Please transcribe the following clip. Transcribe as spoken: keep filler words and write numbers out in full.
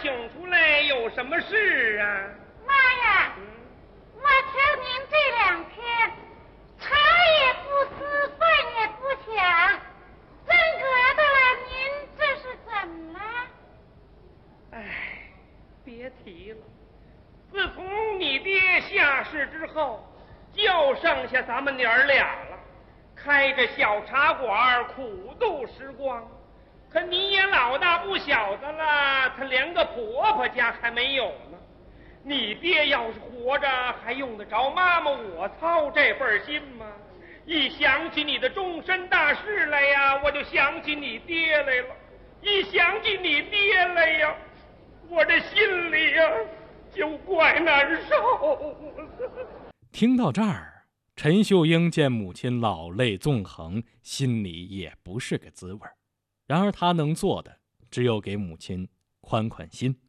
请出来有什么事啊？ 妈呀，嗯、我瞧您这两天茶也不思，饭也不想，真格的了，您这是怎么了？ 哎，别提了，自从你爹下世之后，就剩下咱们娘儿俩了，开着小茶馆苦度时光。可你也老大不小的了，他连个婆婆家还没有呢。你爹要是活着，还用得着妈妈我操这份心吗？一想起你的终身大事来呀，我就想起你爹来了；一想起你爹来呀，我这心里呀就怪难受。 听到这儿，陈秀英见母亲老泪纵横，心里也不是个滋味。然而他能做的只有给母亲宽宽心。